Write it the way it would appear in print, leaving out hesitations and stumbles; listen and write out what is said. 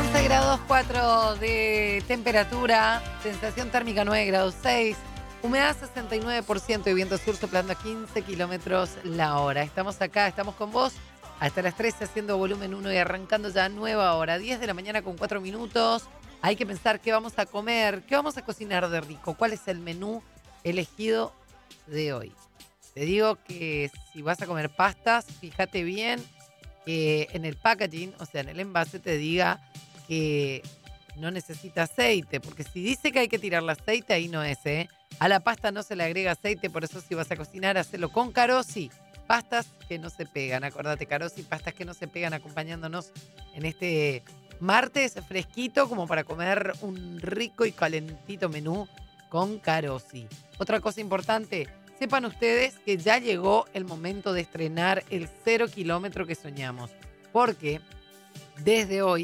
11 grados 4 de temperatura, sensación térmica 9 grados 6, humedad 69% y viento sur soplando a 15 kilómetros la hora. Estamos acá, estamos con vos hasta las 13 haciendo volumen 1 y arrancando ya nueva hora. 10 de la mañana con 4 minutos. Hay que pensar qué vamos a comer, qué vamos a cocinar de rico, cuál es el menú elegido de hoy. Te digo que si vas a comer pastas, fíjate bien que en el packaging, o sea, en el envase, te diga que no necesita aceite, porque si dice que hay que tirarle aceite, ahí no es, ¿eh? A la pasta no se le agrega aceite, por eso si vas a cocinar, hacelo con Carosi. Pastas que no se pegan, acordate, Carosi, pastas que no se pegan, acompañándonos en este martes fresquito, como para comer un rico y calentito menú con Carosi. Otra cosa importante, sepan ustedes que ya llegó el momento de estrenar el 0 kilómetro que soñamos, porque desde hoy